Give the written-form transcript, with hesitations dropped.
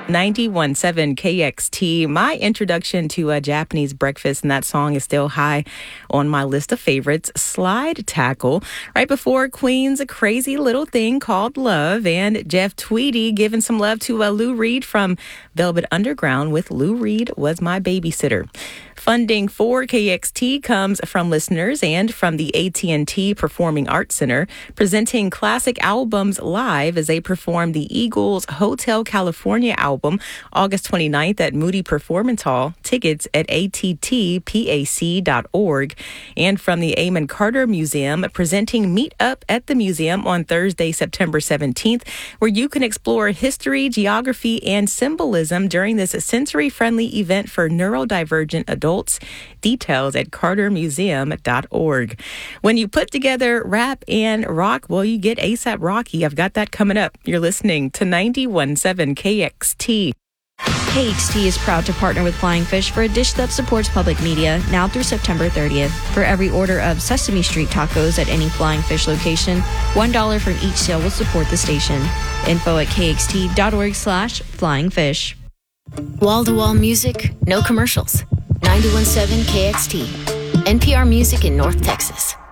91.7 KXT. My introduction to a Japanese breakfast, and that song is still high on my list of favorites. Slide Tackle. Right before Queen's A Crazy Little Thing Called Love, and Jeff Tweedy giving some love to Lou Reed from Velvet Underground with Lou Reed Was My Babysitter. Funding for KXT comes from listeners and from the AT&T Performing Arts Center, presenting classic albums live as they perform the Eagles' Hotel California album August 29th at Moody Performance Hall. Tickets at attpac.org. And from the Amon Carter Museum, presenting Meet Up at the museum on Thursday, September 17th, where you can explore history, geography, and symbolism during this sensory-friendly event for neurodivergent adults. Details at cartermuseum.org. When you put together rap and rock, well, you get A$AP Rocky. I've got that coming up. You're listening to 91.7 KXT. KXT is proud to partner with Flying Fish for a dish that supports public media now through September 30th. For every order of Sesame Street tacos at any Flying Fish location, $1 from each sale will support the station. Info at kxt.org/flyingfish. Wall-to-wall music, no commercials. 91.7 KXT, NPR Music in North Texas.